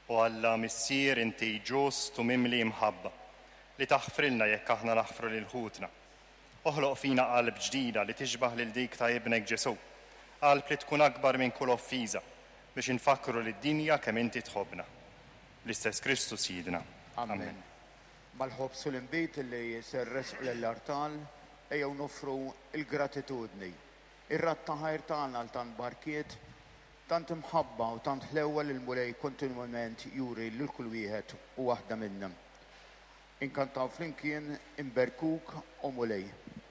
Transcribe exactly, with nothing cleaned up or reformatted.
U Alla missier inti ġust u mimli mħabba li taħfrilna jekk aħna naħfru lil ħutna. Oħloq fina qalb ġdida li tixbaħ lil dik ta' ibnek Ġesu. Qalb li tkun akbar minn kull offiża biex infakru lid-dinja kemm inti tħobbna. L-istess Kristus jidna. Amen. Mal-ħobsu l-imbit li serres l-artal ejjew nofru il-gratitudni. Ir-ratta ħajr tagħna għal tant barkiet, tant imħabba u tant ħlewwa li l-mulej kontinwament juri lil kull wieħed u waħda minnha. Inkantaw flimkien imberkuk u mulej.